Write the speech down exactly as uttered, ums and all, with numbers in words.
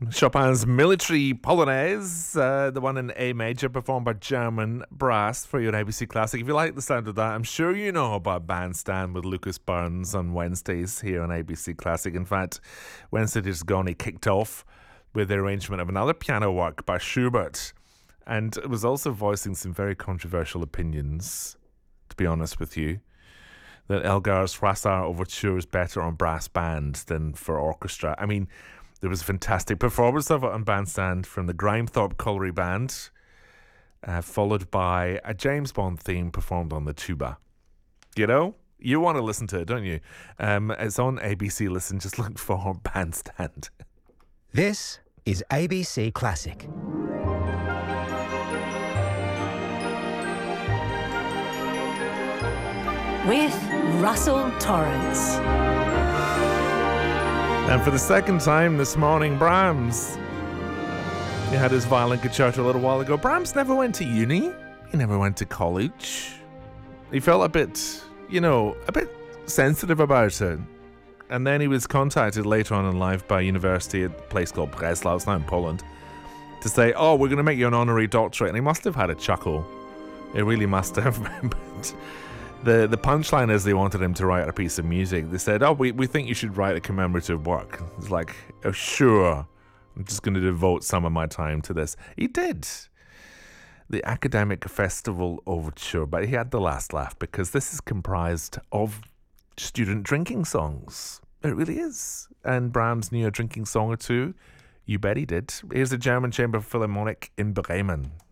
Chopin's Military Polonaise, uh, the one in A major, performed by German brass for your A B C Classic. If you like the sound of that, I'm sure you know about Bandstand with Lucas Burns on Wednesdays here on A B C Classic. In fact, Wednesday just gone, he kicked off with the arrangement of another piano work by Schubert, and it was also voicing some very controversial opinions, to be honest with you, that Elgar's Froissart Overture is better on brass band than for orchestra. I mean, there was a fantastic performance of it on Bandstand from the Grimethorpe Colliery Band, uh, followed by a James Bond theme performed on the tuba. You know, you want to listen to it, don't you? Um, it's on A B C Listen. Just look for Bandstand. This is A B C Classic. With Russell Torrance. And for the second time this morning, Brahms. He had his violin concerto a little while ago. Brahms never went to uni. He never went to college. He felt a bit, you know, a bit sensitive about it. And then he was contacted later on in life by a university at a place called Breslau, it's now in Poland, to say, oh, we're going to make you an honorary doctorate. And he must have had a chuckle. He really must have. But The the punchline is they wanted him to write a piece of music. They said, oh, we, we think you should write a commemorative work. It's like, oh, sure. I'm just going to devote some of my time to this. He did. The Academic Festival Overture. But he had the last laugh because this is comprised of student drinking songs. It really is. And Brahms knew a drinking song or two. You bet he did. Here's the German Chamber Philharmonic in Bremen.